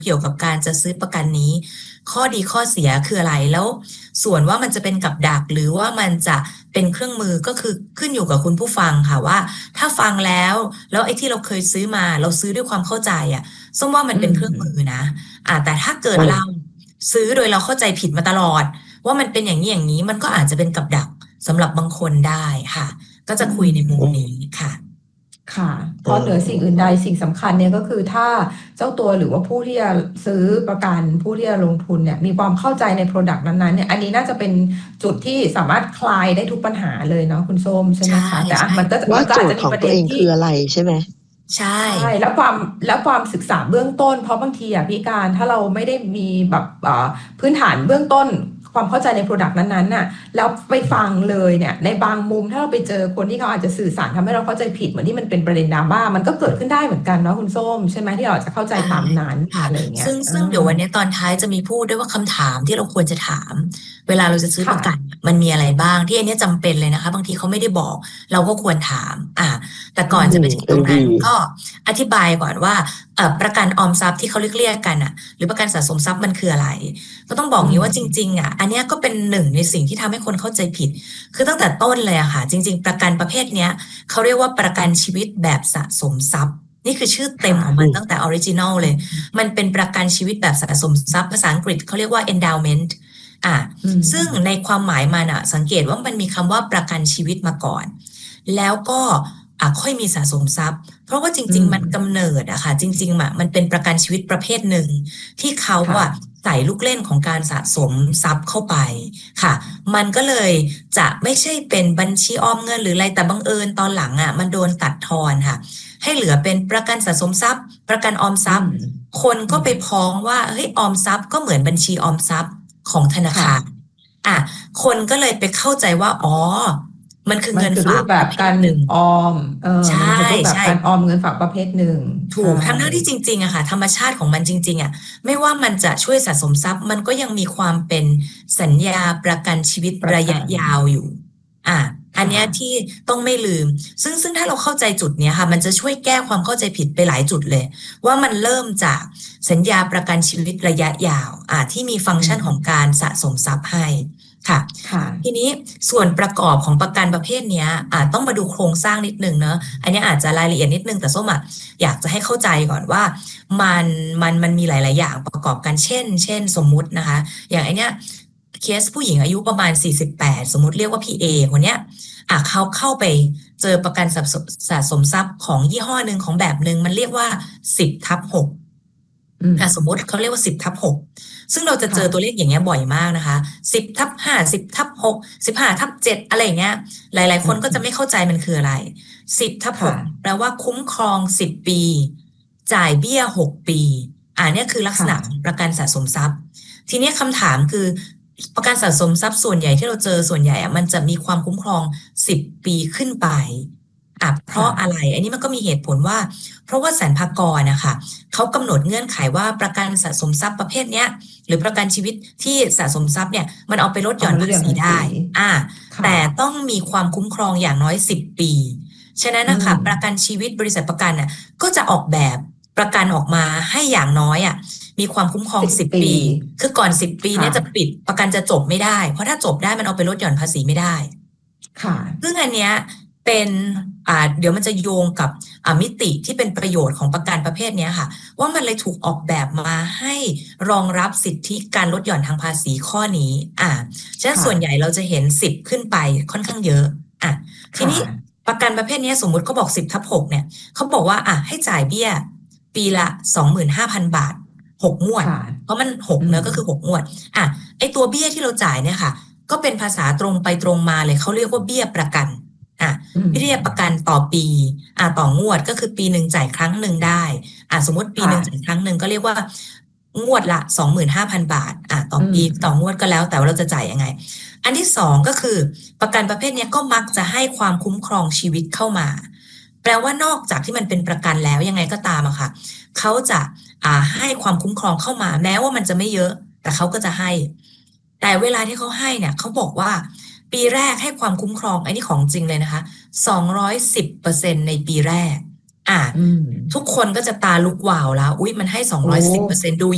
เกี่ยวกับการจะซื้อประกันนี้ ข้อดีข้อเสียคืออะไรแล้วส่วนว่ามันจะเป็นกับดักหรือว่ามันจะเป็นเครื่องมือก็คือขึ้นอยู่กับคุณผู้ฟังค่ะว่าถ้าฟังแล้วไอ้ที่เราเคยซื้อมาเราซื้อด้วยความเข้าใจส้มว่ามันเป็นเครื่องมือนะแต่ถ้าเกิดเราซื้อโดยเราเข้าใจผิดมาตลอดว่ามันเป็นอย่างนี้มันก็อาจจะเป็นกับดักสำหรับบางคนได้ค่ะก็จะคุยในมุมนี้ค่ะค่ะเพราะเหนือสิ่งอื่นใดสิ่งสำคัญเนี่ยก็คือถ้าเจ้าตัวหรือว่าผู้ที่จะซื้อประกันผู้ที่จะลงทุนเนี่ยมีความเข้าใจใน Product นั้นๆเนี่ยอันนี้น่าจะเป็นจุดที่สามารถคลายได้ทุกปัญหาเลยเนาะคุณส้มใช่ไหมคะแต่มันก็ว่าโจอาจทจะย์มีของประตัเด็วน เองที่คืออะไรใช่ไหมใช่แล้วความศึกษาเบื้องต้นเพราะบางทีพี่การถ้าเราไม่ได้มีแบบพื้นฐานเบื้องต้นความเข้าใจใน Product นั้นๆน่ะแล้วไปฟังเลยเนี่ยในบางมุมถ้าเราไปเจอคนที่เขาอาจจะสื่อสารทำให้เราเข้าใจผิดเหมือนที่มันเป็นประเด็นดราม่ามันก็เกิดขึ้นได้เหมือนกันเนาะคุณส้มใช่ไหมที่เราจะเข้าใจตามนั้นอะไรเงี้ยซึ่งเดี๋ยววันนี้ตอนท้ายจะมีพูดด้วยว่าคำถามที่เราควรจะถามเวลาเราจะซื้อประกันมันมีอะไรบ้างที่อันนี้จำเป็นเลยนะคะบางทีเขาไม่ได้บอกเราก็ควรถามแต่ก่อนจะไปถึงตรงนั้นก็อธิบายก่อนว่าประกันออมทรัพย์ที่เขาเรียกกันหรือประกันสะสมทรัพย์มันคืออะไรก็ต้องบอกงี้ว่าจริงๆอันนี้ก็เป็นหนึ่งในสิ่งที่ทำให้คนเข้าใจผิดคือตั้งแต่ต้นเลยค่ะจริงๆประกันประเภทเนี้ยเขาเรียกว่าประกันชีวิตแบบสะสมทรัพย์นี่คือชื่อเต็มของมันตั้งแต่ออริจินอลเลยมันเป็นประกันชีวิตแบบสะสมทรัพย์ภาษาอังกฤษเขาเรียกว่า endowment ซึ่งในความหมายมันสังเกตว่ามันมีคำว่าประกันชีวิตมาก่อนแล้วก็ค่อยมีสะสมทรัพย์เพราะว่าจริงๆมันกำเนิดค่ะจริงๆมันเป็นประกันชีวิตประเภทหนึ่งที่เขาใส่ลูกเล่นของการสะสมทรัพย์เข้าไปค่ะมันก็เลยจะไม่ใช่เป็นบัญชีออมเงินหรืออะไรแต่บังเอิญตอนหลังมันโดนตัดทอนค่ะให้เหลือเป็นประกันสะสมทรัพย์ประกันออมทรัพย์คนก็ไปพ้องว่าเฮ้ยออมทรัพย์ก็เหมือนบัญชีออมทรัพย์ของธนาคารคนก็เลยไปเข้าใจว่ามันคือเงินฝากแบบการหนึ่งออมใช่แบบการออมเงินฝากประเภทหนึ่งถูกทั้งที่จริงๆค่ะธรรมชาติของมันจริงๆไม่ว่ามันจะช่วยสะสมทรัพย์มันก็ยังมีความเป็นสัญญาประกันชีวิตระยะยาวอยู่อันนี้ที่ต้องไม่ลืมซึ่งถ้าเราเข้าใจจุดนี้ค่ะมันจะช่วยแก้ความเข้าใจผิดไปหลายจุดเลยว่ามันเริ่มจากสัญญาประกันชีวิตระยะยาวที่มีฟังก์ชันของการสะสมทรัพย์ให้ค่ะทีนี้ส่วนประกอบของประกันประเภทนี้ต้องมาดูโครงสร้างนิดนึงเนอะอันนี้อาจจะรายละเอียดนิดนึงแต่ส้มอยากจะให้เข้าใจก่อนว่ามันมีหลายๆอย่างประกอบกันเช่นสมมุตินะคะอย่างไอเนี้ยเคสผู้หญิงอายุประมาณ48สมมุติเรียกว่าพี่เอคนเนี้ยเขาเข้าไปเจอประกันสะสมทรัพย์ของยี่ห้อหนึ่งของแบบหนึ่งมันเรียกว่า10/6สมมติเขาเรียกว่า10/6ซึ่งเราจะเจอตัวเลขอย่างเงี้ยบ่อยมากนะคะ10/5 10/6 15/7อะไรอย่างเงี้ยหลายๆคนก็จะไม่เข้าใจมันคืออะไร10/6แปลว่าคุ้มครอง10ปีจ่ายเบี้ย6ปีเนี่ยคือลักษณะของประกันสะสมทรัพย์ทีนี้คำถามคือประกันสะสมทรัพย์ส่วนใหญ่ที่เราเจอส่วนใหญ่มันจะมีความคุ้มครอง10ปีขึ้นไปเพราะอะไรอันนี้มันก็มีเหตุผลว่าเพราะว่าสรรพากรนะคะเขากำหนดเงื่อนไขว่าประกันสะสมทรัพย์ประเภทเนี้ยหรือประกันชีวิตที่สะสมทรัพย์เนี่ยมันเอาไปลดหย่อนภาษีได้แต่ต้องมีความคุ้มครองอย่างน้อย10ปีฉะนั้นนะคะประกันชีวิตบริษัทประกันก็จะออกแบบประกันออกมาให้อย่างน้อยมีความคุ้มครอง10ปีคือก่อน10ปีเนี่ยจะปิดประกันจะจบไม่ได้เพราะถ้าจบได้มันเอาไปลดหย่อนภาษีไม่ได้ซึ่งอันเนี้ยเป็นเดี๋ยวมันจะโยงกับมิติที่เป็นประโยชน์ของประกันประเภทนี้ค่ะว่ามันเลยถูกออกแบบมาให้รองรับสิทธิการลดหย่อนทางภาษีข้อนี้ฉะนั้นส่วนใหญ่เราจะเห็น10ขึ้นไปค่อนข้างเยอะทีนี้ประกันประเภทนี้สมมุติเขาบอก10/6เนี่ยเขาบอกว่าให้จ่ายเบี้ยปีละ 25,000 บาท6งวดเพราะมัน6เนอะก็คือ6งวดไอตัวเบี้ยที่เราจ่ายเนี่ยค่ะก็เป็นภาษาตรงไปตรงมาเลยเขาเรียกว่าเบี้ยประกันเบี้ยประกันต่อปีต่องวดก็คือปีหนึ่งจ่ายครั้งหนึ่งได้สมมติปีหนึ่งจ่ายครั้งหนึ่งก็เรียกว่างวดละ 25,000 บาทต่อปีต่องวดก็แล้วแต่ว่าเราจะจ่ายยังไงอันที่สองก็คือประกันประเภทนี้ก็มักจะให้ความคุ้มครองชีวิตเข้ามาแปลว่านอกจากที่มันเป็นประกันแล้วยังไงก็ตามค่ะเขาจะให้ความคุ้มครองเข้ามาแม้ว่ามันจะไม่เยอะแต่เขาก็จะให้แต่เวลาที่เขาให้เนี่ยเขาบอกว่าปีแรกให้ความคุ้มครองอันนี้ของจริงเลยนะคะ 210% ในปีแรกทุกคนก็จะตาลุกวาวแล้วอุ๊ยมันให้ 210% ดู